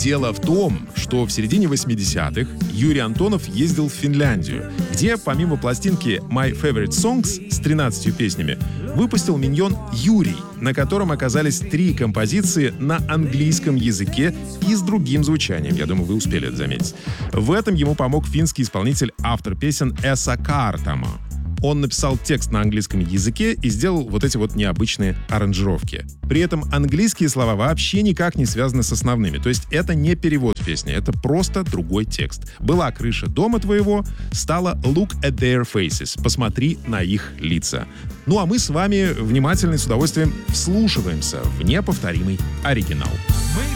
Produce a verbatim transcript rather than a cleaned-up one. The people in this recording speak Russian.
Дело в том, что в середине восьмидесятых Юрий Антонов ездил в Финляндию, где помимо пластинки My Favorite Songs с тринадцатью песнями выпустил миньон «Юрий», на котором оказались три композиции на английском языке и с другим звучанием. Я думаю, вы успели это заметить. В этом ему помог финский исполнитель, автор песен Эса Картама. Он написал текст на английском языке и сделал вот эти вот необычные аранжировки. При этом английские слова вообще никак не связаны с основными. То есть это не перевод песни, это просто другой текст. «Была крыша дома твоего» стала «Look at their faces» — «Посмотри на их лица». Ну а мы с вами внимательно и с удовольствием вслушиваемся в неповторимый оригинал.